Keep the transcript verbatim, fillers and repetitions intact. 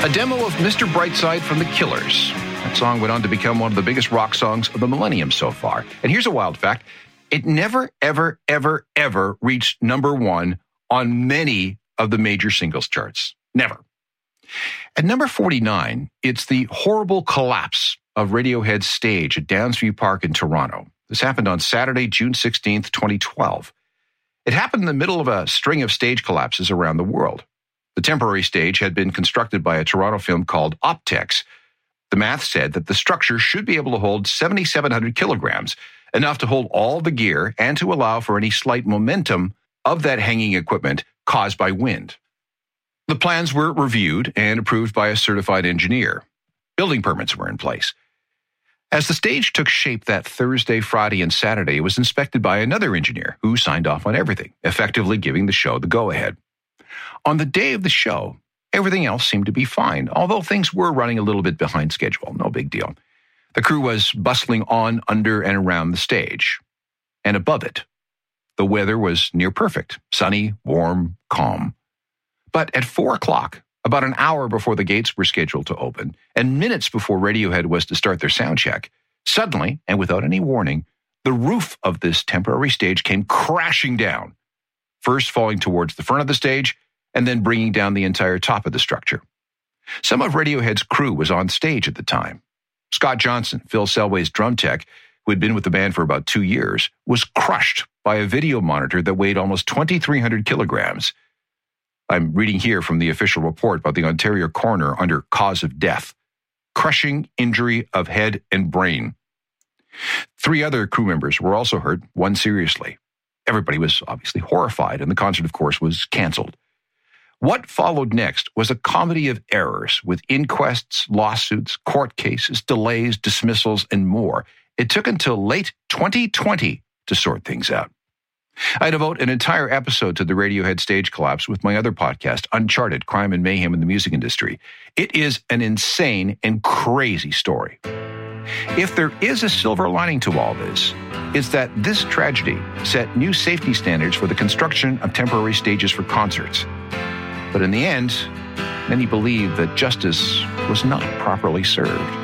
A demo of Mister Brightside from The Killers. That song went on to become one of the biggest rock songs of the millennium so far. And here's a wild fact. It never, ever, ever, ever reached number one on many of the major singles charts. Never. At number forty-nine, it's the horrible collapse of Radiohead's stage at Downsview Park in Toronto. This happened on Saturday, June sixteenth, twenty twelve. It happened in the middle of a string of stage collapses around the world. The temporary stage had been constructed by a Toronto firm called Optex. The math said that the structure should be able to hold seven thousand seven hundred kilograms, enough to hold all the gear and to allow for any slight momentum of that hanging equipment caused by wind. The plans were reviewed and approved by a certified engineer. Building permits were in place. As the stage took shape that Thursday, Friday, and Saturday, it was inspected by another engineer who signed off on everything, effectively giving the show the go-ahead. On the day of the show, everything else seemed to be fine, although things were running a little bit behind schedule. No big deal. The crew was bustling on, under, and around the stage. And above it, the weather was near perfect, sunny, warm, calm. But at four o'clock, about an hour before the gates were scheduled to open, and minutes before Radiohead was to start their sound check, suddenly, and without any warning, the roof of this temporary stage came crashing down, first falling towards the front of the stage, and then bringing down the entire top of the structure. Some of Radiohead's crew was on stage at the time. Scott Johnson, Phil Selway's drum tech, who had been with the band for about two years, was crushed by a video monitor that weighed almost twenty-three hundred kilograms. I'm reading here from the official report by the Ontario coroner under cause of death. Crushing injury of head and brain. Three other crew members were also hurt, one seriously. Everybody was obviously horrified, and the concert, of course, was canceled. What followed next was a comedy of errors with inquests, lawsuits, court cases, delays, dismissals, and more. It took until late twenty twenty to sort things out. I devote an entire episode to the Radiohead stage collapse with my other podcast, Uncharted, Crime and Mayhem in the Music Industry. It is an insane and crazy story. If there is a silver lining to all this, it's that this tragedy set new safety standards for the construction of temporary stages for concerts. But in the end, many believe that justice was not properly served.